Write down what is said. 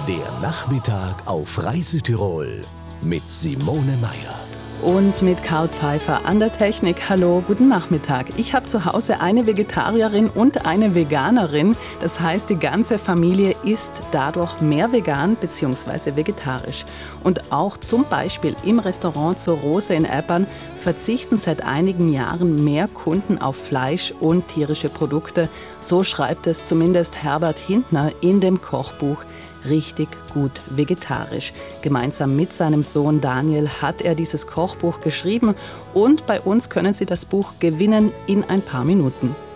Der Nachmittag auf Reise-Tirol mit Simone Meier. Und mit Karl Pfeiffer an der Technik. Hallo, guten Nachmittag. Ich habe zu Hause eine Vegetarierin und eine Veganerin. Das heißt, die ganze Familie isst dadurch mehr vegan bzw. vegetarisch. Und auch zum Beispiel im Restaurant zur Rose in Eppern verzichten seit einigen Jahren mehr Kunden auf Fleisch und tierische Produkte. So schreibt es zumindest Herbert Hintner in dem Kochbuch Richtig gut vegetarisch. Gemeinsam mit seinem Sohn Daniel hat er dieses Kochbuch geschrieben und bei uns können Sie das Buch gewinnen in ein paar Minuten.